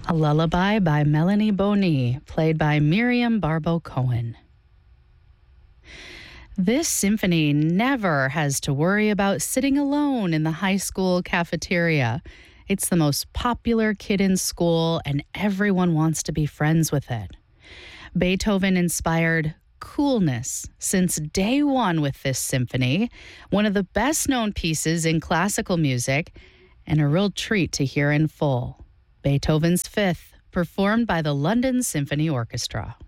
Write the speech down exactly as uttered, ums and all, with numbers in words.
A Lullaby by Melanie Boni, played by Miriam Barbo Cohen. This symphony never has to worry about sitting alone in the high school cafeteria. It's the most popular kid in school, and everyone wants to be friends with it. Beethoven inspired coolness since day one with this symphony, one of the best-known pieces in classical music, and a real treat to hear in full. Beethoven's Fifth, performed by the London Symphony Orchestra.